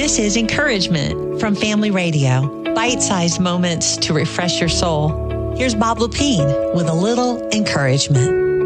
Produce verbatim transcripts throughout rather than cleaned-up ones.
This is Encouragement from Family Radio. Bite-sized moments to refresh your soul. Here's Bob Lepine with a little encouragement.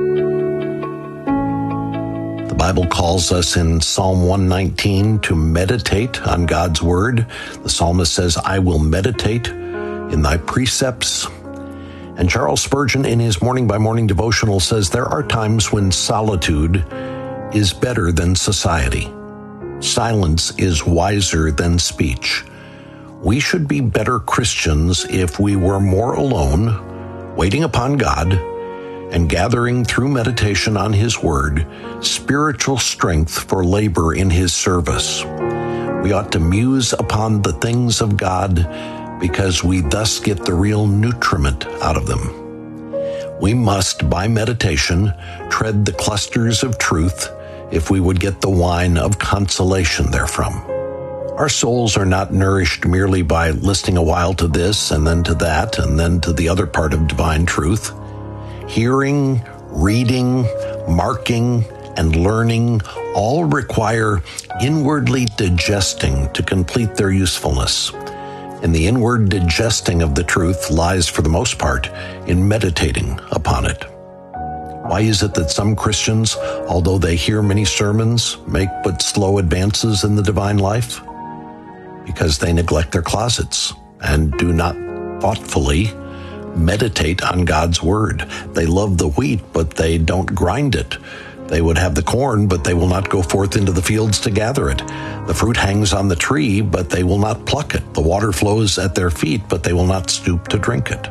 The Bible calls us in Psalm one nineteen to meditate on God's Word. The psalmist says, I will meditate in thy precepts. And Charles Spurgeon, in his Morning by Morning devotional, says, there are times when solitude is better than society. Silence is wiser than speech. We should be better Christians if we were more alone, waiting upon God, and gathering through meditation on His Word, spiritual strength for labor in His service. We ought to muse upon the things of God because we thus get the real nutriment out of them. We must, by meditation, tread the clusters of truth if we would get the wine of consolation therefrom. Our souls are not nourished merely by listening a while to this and then to that and then to the other part of divine truth. Hearing, reading, marking, and learning all require inwardly digesting to complete their usefulness. And the inward digesting of the truth lies, for the most part, in meditating upon it. Why is it that some Christians, although they hear many sermons, make but slow advances in the divine life? Because they neglect their closets and do not thoughtfully meditate on God's Word. They love the wheat, but they don't grind it. They would have the corn, but they will not go forth into the fields to gather it. The fruit hangs on the tree, but they will not pluck it. The water flows at their feet, but they will not stoop to drink it.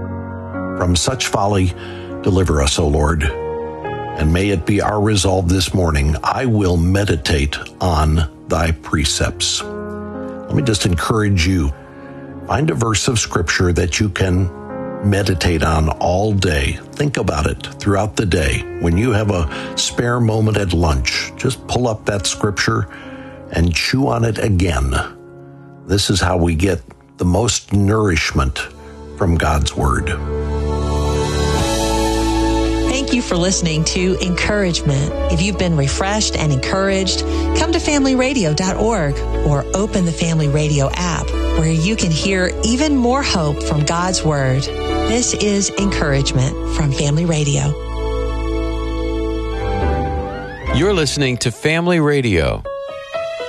From such folly, deliver us, O Lord, and may it be our resolve this morning, I will meditate on thy precepts. Let me just encourage you, find a verse of Scripture that you can meditate on all day. Think about it throughout the day. When you have a spare moment at lunch, just pull up that Scripture and chew on it again. This is how we get the most nourishment from God's Word. Thank you for listening to Encouragement. If you've been refreshed and encouraged, come to family radio dot org or open the Family Radio app where you can hear even more hope from God's Word. This is Encouragement from Family Radio. You're listening to Family Radio.